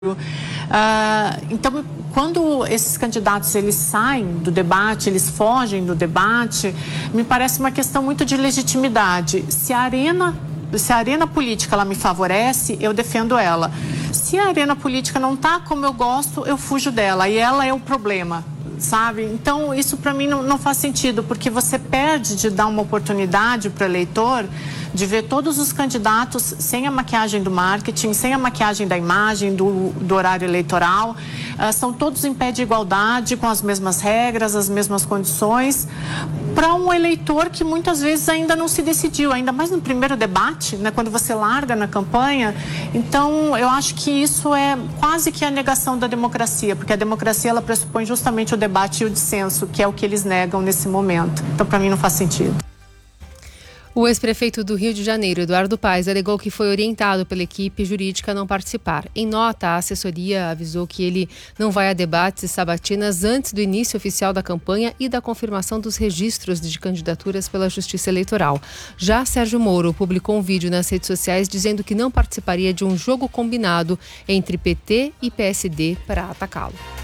Então, quando esses candidatos eles saem do debate, eles fogem do debate, me parece uma questão muito de legitimidade. Se a arena política ela me favorece, eu defendo ela. Se a arena política não está como eu gosto, eu fujo dela e ela é o problema, sabe? Então, isso para mim não faz sentido, porque você perde de dar uma oportunidade para o eleitor de ver todos os candidatos sem a maquiagem do marketing, sem a maquiagem da imagem, do horário eleitoral. São todos em pé de igualdade, com as mesmas regras, as mesmas condições, para um eleitor que muitas vezes ainda não se decidiu, ainda mais no primeiro debate, né, quando você larga na campanha. Então, eu acho que isso é quase que a negação da democracia, porque a democracia ela pressupõe justamente o debate e o dissenso, que é o que eles negam nesse momento. Então, para mim, não faz sentido. O ex-prefeito do Rio de Janeiro, Eduardo Paes, alegou que foi orientado pela equipe jurídica a não participar. Em nota, a assessoria avisou que ele não vai a debates e sabatinas antes do início oficial da campanha e da confirmação dos registros de candidaturas pela Justiça Eleitoral. Já Sérgio Moro publicou um vídeo nas redes sociais dizendo que não participaria de um jogo combinado entre PT e PSD para atacá-lo.